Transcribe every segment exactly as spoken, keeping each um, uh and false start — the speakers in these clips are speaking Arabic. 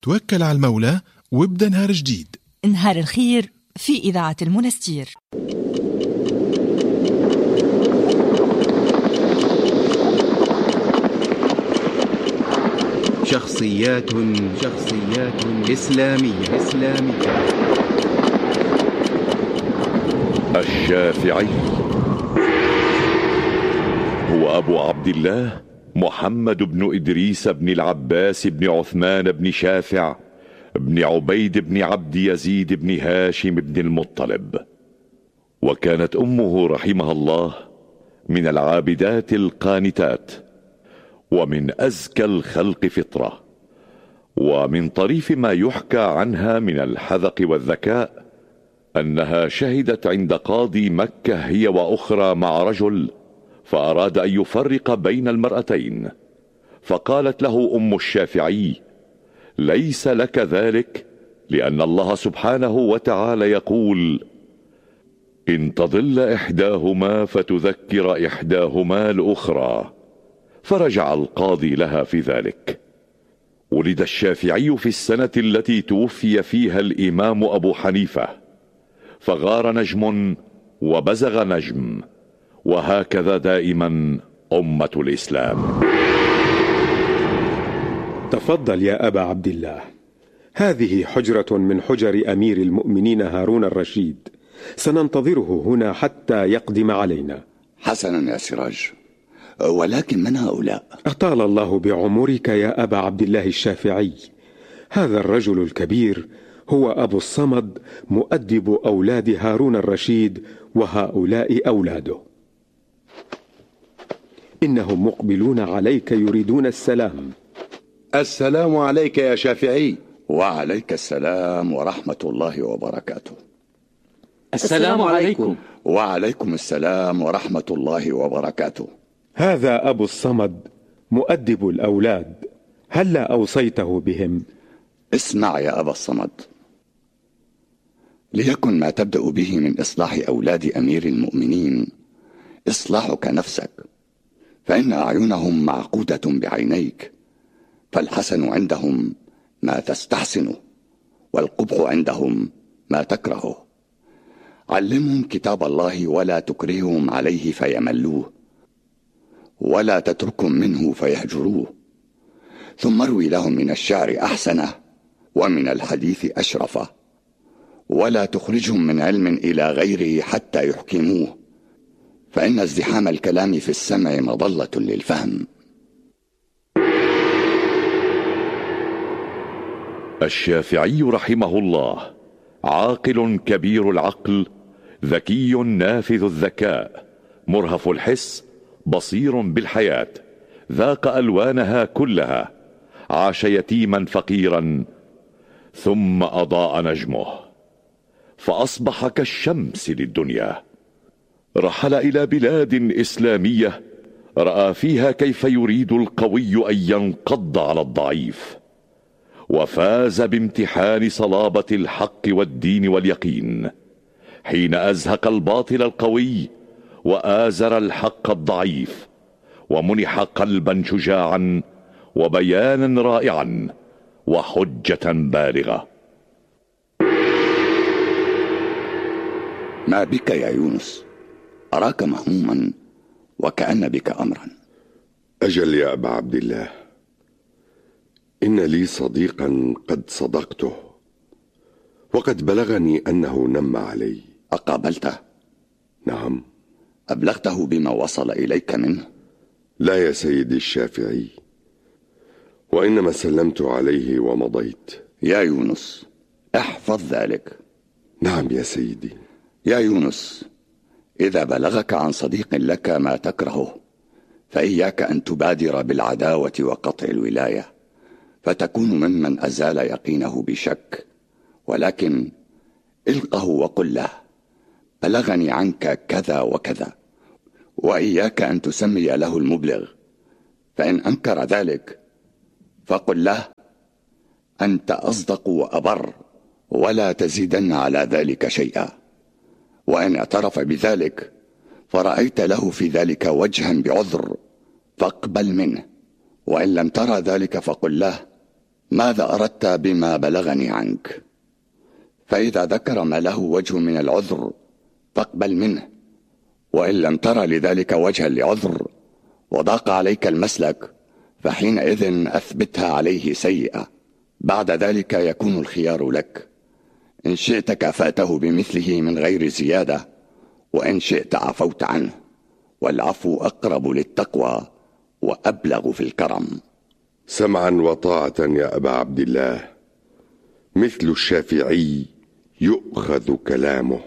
توكل على المولى وابدأ نهار جديد. نهار الخير في إذاعة المنستير. شخصيات شخصيات إسلامية إسلامية. الشافعي هو أبو عبد الله محمد بن إدريس بن العباس بن عثمان بن شافع بن عبيد بن عبد يزيد بن هاشم بن المطلب. وكانت أمه رحمها الله من العابدات القانتات، ومن أزكى الخلق فطرة، ومن طريف ما يحكى عنها من الحذق والذكاء أنها شهدت عند قاضي مكة هي وأخرى مع رجل، فأراد أن يفرق بين المرأتين، فقالت له أم الشافعي: ليس لك ذلك، لأن الله سبحانه وتعالى يقول: إن تضل إحداهما فتذكر إحداهما الأخرى. فرجع القاضي لها في ذلك. ولد الشافعي في السنة التي توفي فيها الإمام أبو حنيفة، فغار نجم وبزغ نجم، وهكذا دائما أمة الإسلام. تفضل يا أبا عبد الله، هذه حجرة من حجر أمير المؤمنين هارون الرشيد، سننتظره هنا حتى يقدم علينا. حسنا يا سراج، ولكن من هؤلاء؟ أطال الله بعمرك يا أبا عبد الله الشافعي. هذا الرجل الكبير هو أبو الصمد، مؤدب أولاد هارون الرشيد، وهؤلاء أولاده. إنهم مقبلون عليك يريدون السلام. السلام عليك يا شافعي. وعليك السلام ورحمة الله وبركاته. السلام عليكم. وعليكم السلام ورحمة الله وبركاته. هذا أبو الصمد مؤدب الأولاد، هل أوصيته بهم؟ اسمع يا أبا الصمد، ليكن ما تبدأ به من إصلاح أولاد أمير المؤمنين إصلاحك نفسك، فإن أعينهم معقودة بعينيك، فالحسن عندهم ما تستحسنه، والقبح عندهم ما تكرهه. علمهم كتاب الله ولا تكرههم عليه فيملوه، ولا تتركهم منه فيهجروه، ثم اروي لهم من الشعر أحسنه ومن الحديث أشرفه، ولا تخرجهم من علم إلى غيره حتى يحكموه، فإن ازدحام الكلام في السمع مضلة للفهم. الشافعي رحمه الله عاقل كبير العقل، ذكي نافذ الذكاء، مرهف الحس، بصير بالحياة، ذاق ألوانها كلها، عاش يتيما فقيرا، ثم أضاء نجمه فأصبح كالشمس للدنيا. رحل إلى بلاد إسلامية رأى فيها كيف يريد القوي أن ينقض على الضعيف، وفاز بامتحان صلابة الحق والدين واليقين، حين أزهق الباطل القوي وآزر الحق الضعيف، ومنح قلبا شجاعا وبيانا رائعا وحجة بالغة. ما بك يا يونس؟ أراك مهموما وكأن بك أمرا. أجل يا أبا عبد الله، إن لي صديقا قد صدقته، وقد بلغني أنه نم علي. أقابلته؟ نعم. أبلغته بما وصل إليك منه؟ لا يا سيدي الشافعي، وإنما سلمت عليه ومضيت. يا يونس احفظ ذلك. نعم يا سيدي. يا يونس، إذا بلغك عن صديق لك ما تكرهه فإياك أن تبادر بالعداوة وقطع الولاية، فتكون ممن أزال يقينه بشك، ولكن القه وقل له: بلغني عنك كذا وكذا، وإياك أن تسمي له المبلغ، فإن أنكر ذلك فقل له: أنت أصدق وأبر، ولا تزيدن على ذلك شيئا. وإن اعترف بذلك فرأيت له في ذلك وجها بعذر فاقبل منه، وإن لم ترى ذلك فقل له: ماذا أردت بما بلغني عنك؟ فإذا ذكر ما له وجه من العذر فاقبل منه، وإن لم ترى لذلك وجها لعذر وضاق عليك المسلك فحينئذ أثبتها عليه سيئة. بعد ذلك يكون الخيار لك، إن شئت كافأته بمثله من غير زيادة، وإن شئت عفوت عنه، والعفو أقرب للتقوى وأبلغ في الكرم. سمعا وطاعة يا أبا عبد الله، مثل الشافعي يؤخذ كلامه.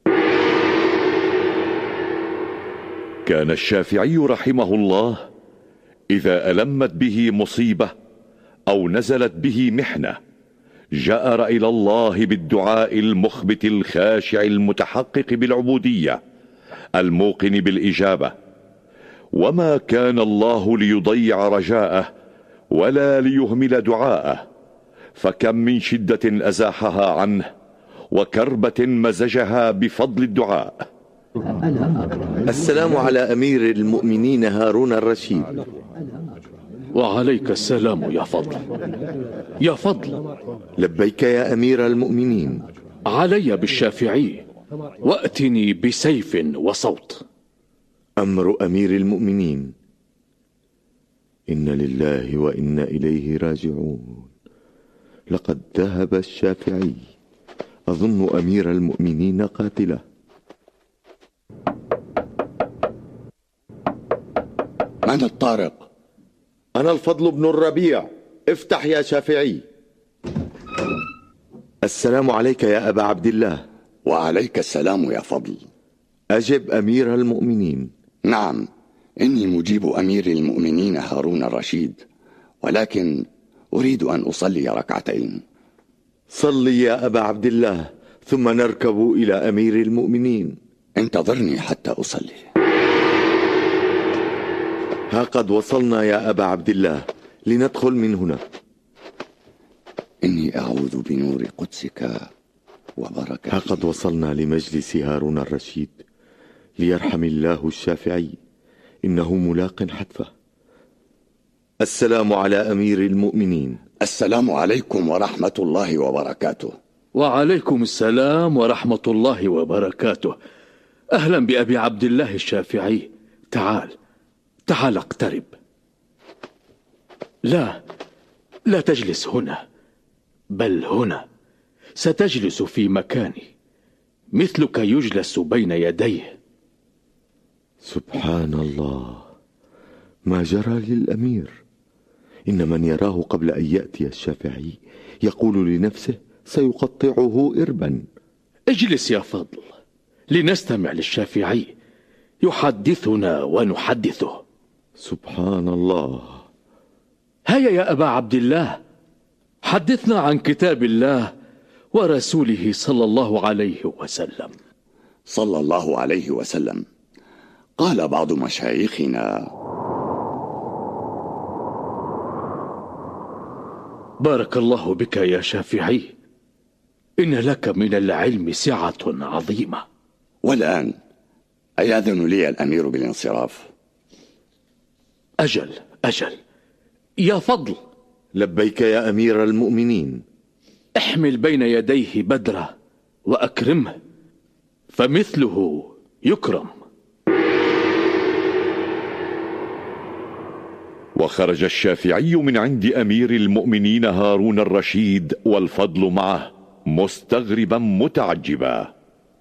كان الشافعي رحمه الله إذا ألمت به مصيبة أو نزلت به محنة جأر إلى الله بالدعاء المخبت الخاشع المتحقق بالعبودية الموقن بالإجابة، وما كان الله ليضيع رجاءه ولا ليهمل دعاءه، فكم من شدة أزاحها عنه وكربة مزجها بفضل الدعاء. السلام على أمير المؤمنين هارون الرشيد. وعليك السلام يا فضل. يا فضل. لبيك يا أمير المؤمنين. علي بالشافعي، وأتني بسيف وصوت. أمر أمير المؤمنين. إن لله وإنا إليه راجعون. لقد ذهب الشافعي، أظن أمير المؤمنين قاتله. من الطارق؟ أنا الفضل بن الربيع، افتح يا شافعي. السلام عليك يا أبا عبد الله. وعليك السلام يا فضل. أجب أمير المؤمنين. نعم، إني مجيب أمير المؤمنين هارون الرشيد، ولكن أريد أن أصلي ركعتين. صلي يا أبا عبد الله، ثم نركب إلى أمير المؤمنين. انتظرني حتى أصلي. ها قد وصلنا يا أبا عبد الله، لندخل من هنا. إني أعوذ بنور قدسك وبركاته. ها قد وصلنا لمجلس هارون الرشيد، ليرحم الله الشافعي، إنه ملاق حتفه. السلام على أمير المؤمنين. السلام عليكم ورحمة الله وبركاته. وعليكم السلام ورحمة الله وبركاته. أهلا بأبي عبد الله الشافعي. تعال تعال اقترب. لا لا تجلس هنا، بل هنا. ستجلس في مكاني، مثلك يجلس بين يديه. سبحان الله، ما جرى للأمير. إن من يراه قبل أن يأتي الشافعي يقول لنفسه سيقطعه إربا. اجلس يا فضل لنستمع للشافعي، يحدثنا ونحدثه. سبحان الله. هيا يا أبا عبد الله، حدثنا عن كتاب الله ورسوله صلى الله عليه وسلم. صلى الله عليه وسلم. قال بعض مشايخنا: بارك الله بك يا شافعي، إن لك من العلم سعة عظيمة. والآن أيأذن لي الأمير بالانصراف؟ أجل أجل يا فضل. لبيك يا أمير المؤمنين. احمل بين يديه بدرة وأكرمه، فمثله يكرم. وخرج الشافعي من عند أمير المؤمنين هارون الرشيد والفضل معه مستغربا متعجبا.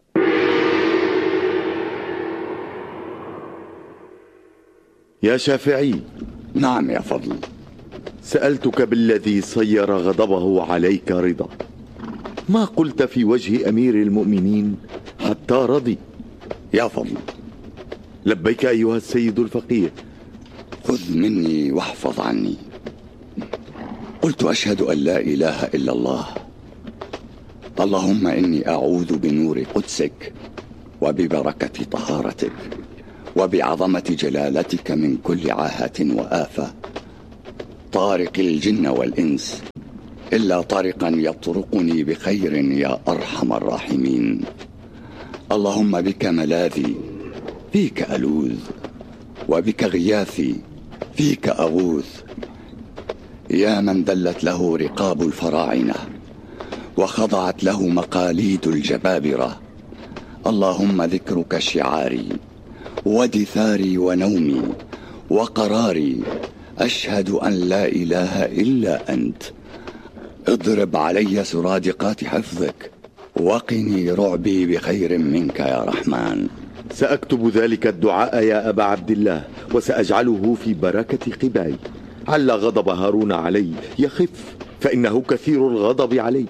يا شافعي. نعم يا فضل. سألتك بالذي صير غضبه عليك رضا، ما قلت في وجه أمير المؤمنين حتى رضي؟ يا فضل. لبيك أيها السيد الفقيه. خذ مني واحفظ عني. قلت أشهد أن لا إله إلا الله. اللهم إني أعوذ بنور قدسك وببركة طهارتك وبعظمة جلالتك من كل عاهة وآفة، طارق الجن والإنس، إلا طارقا يطرقني بخير يا أرحم الراحمين. اللهم بك ملاذي، فيك ألوذ، وبك غياثي، فيك أغوث. يا من ذلت له رقاب الفراعنة وخضعت له مقاليد الجبابرة، اللهم ذكرك شعاري ودثاري ونومي وقراري، أشهد أن لا إله إلا أنت. اضرب علي سرادقات حفظك وقني رعبي بخير منك يا رحمن. سأكتب ذلك الدعاء يا أبا عبد الله، وسأجعله في بركة قباي، عل غضب هارون علي يخف، فإنه كثير الغضب علي.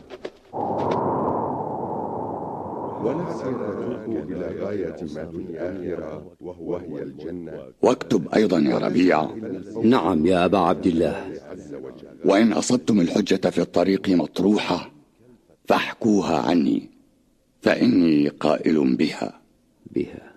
إلى غاية ما في الآخرة وهي الجنة. واكتب أيضا يا ربيع. نعم يا أبا عبد الله. وإن أصبتم الحجة في الطريق مطروحة فاحكوها عني، فإني قائل بها بها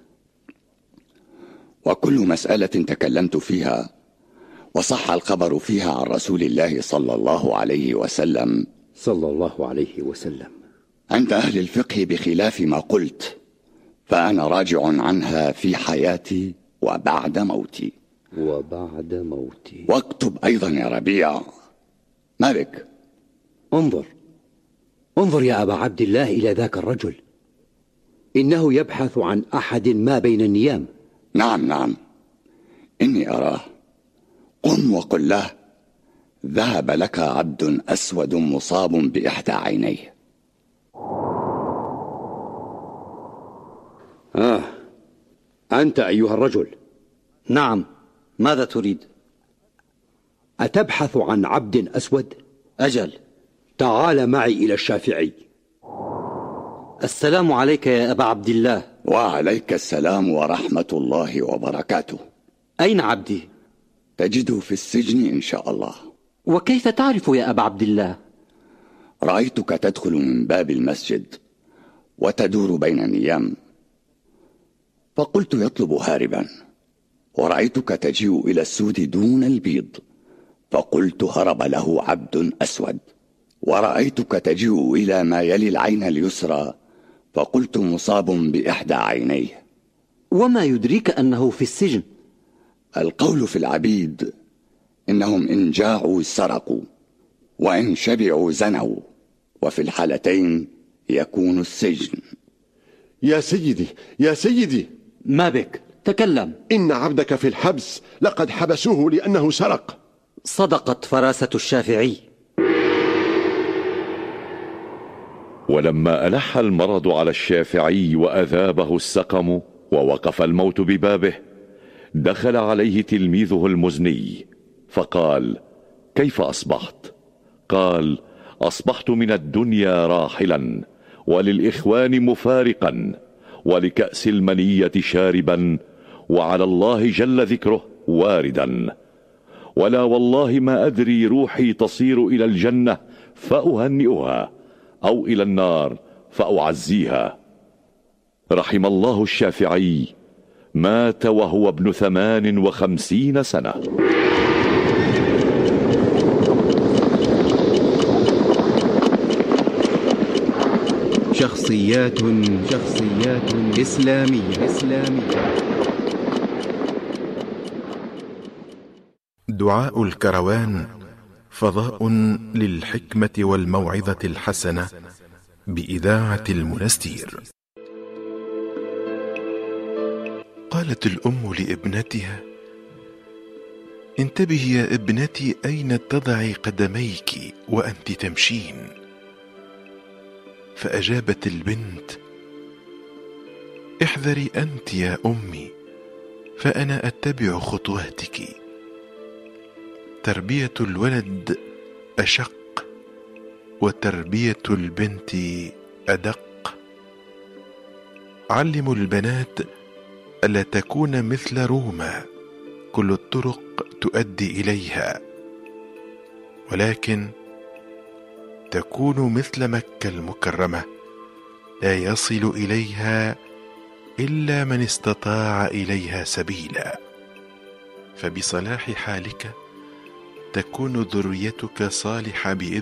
وكل مسألة تكلمت فيها وصح الخبر فيها عن رسول الله صلى الله عليه وسلم صلى الله عليه وسلم عند أهل الفقه بخلاف ما قلت، فأنا راجع عنها في حياتي وبعد موتي وبعد موتي. واكتب أيضا يا ربيع. ما بك؟ انظر انظر يا أبا عبد الله إلى ذاك الرجل، إنه يبحث عن أحد ما بين النيام. نعم نعم إني أراه. قم وقل له ذهب لك عبد أسود مصاب بإحدى عينيه. آه أنت أيها الرجل. نعم، ماذا تريد؟ أتبحث عن عبد أسود؟ أجل. تعال معي إلى الشافعي. السلام عليك يا أبا عبد الله. وعليك السلام ورحمة الله وبركاته. أين عبدي؟ تجده في السجن إن شاء الله. وكيف تعرف يا أبا عبد الله؟ رأيتك تدخل من باب المسجد وتدور بين النيام، فقلت يطلب هاربا، ورأيتك تجيء إلى السود دون البيض، فقلت هرب له عبد أسود، ورأيتك تجيء إلى ما يلي العين اليسرى، فقلت مصاب بإحدى عينيه. وما يدريك أنه في السجن؟ القول في العبيد إنهم إن جاعوا سرقوا، وإن شبعوا زنوا، وفي الحالتين يكون السجن. يا سيدي يا سيدي. ما بك؟ تكلم. إن عبدك في الحبس، لقد حبسوه لأنه سرق. صدقت فراسة الشافعي. ولما ألح المرض على الشافعي وأذابه السقم ووقف الموت ببابه، دخل عليه تلميذه المزني فقال: كيف أصبحت؟ قال: أصبحت من الدنيا راحلا، وللإخوان مفارقا، ولكأس المنية شاربا، وعلى الله جل ذكره واردا، ولا والله ما أدري روحي تصير إلى الجنة فأهنئها، أو إلى النار فأعزيها. رحم الله الشافعي، مات وهو ابن ثمان وخمسين سنة. شخصيات شخصيات إسلامية إسلامية. دعاء الكروان، فضاء للحكمة والموعظة الحسنة، بإذاعة المنستير. قالت الأم لابنتها: انتبهي يا ابنتي أين تضعي قدميك وأنت تمشين. فأجابت البنت: احذري أنت يا أمي، فأنا أتبع خطواتك. تربية الولد أشق، وتربية البنت أدق. علموا البنات ألا تكون مثل روما، كل الطرق تؤدي إليها، ولكن تكون مثل مكة المكرمة، لا يصل إليها إلا من استطاع إليها سبيلا. فبصلاح حالك تكون ذريتك صالحة بإذن